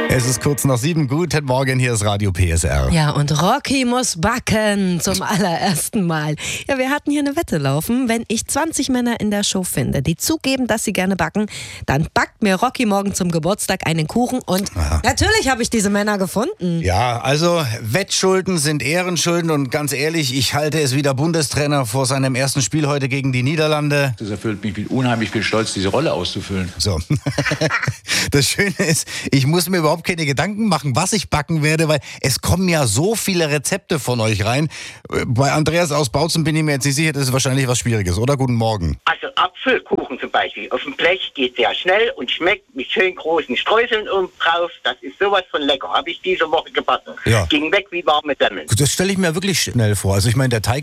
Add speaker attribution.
Speaker 1: Es ist kurz nach 7. Guten Morgen, hier ist Radio PSR.
Speaker 2: Ja, und Rocky muss backen zum allerersten Mal. Ja, wir hatten hier eine Wette laufen. Wenn ich 20 Männer in der Show finde, die zugeben, dass sie gerne backen, dann backt mir Rocky morgen zum Geburtstag einen Kuchen. Und natürlich habe ich diese Männer gefunden.
Speaker 1: Ja, also Wettschulden sind Ehrenschulden und ganz ehrlich, ich halte es wie der Bundestrainer vor seinem ersten Spiel heute gegen die Niederlande.
Speaker 3: Das erfüllt mich mit unheimlich viel Stolz, diese Rolle auszufüllen.
Speaker 1: So, das Schöne ist, ich muss mir überhaupt keine Gedanken machen, was ich backen werde, weil es kommen ja so viele Rezepte von euch rein. Bei Andreas aus Bautzen bin ich mir jetzt nicht sicher, das ist wahrscheinlich was Schwieriges, oder? Guten Morgen.
Speaker 4: Also Apfelkuchen zum Beispiel auf dem Blech geht sehr schnell und schmeckt mit schön großen Streuseln oben drauf. Das ist sowas von lecker. Habe ich diese Woche gebacken.
Speaker 1: Ja.
Speaker 4: Ging weg wie warme Semmeln.
Speaker 1: Das stelle ich mir wirklich schnell vor. Also ich meine, der Teig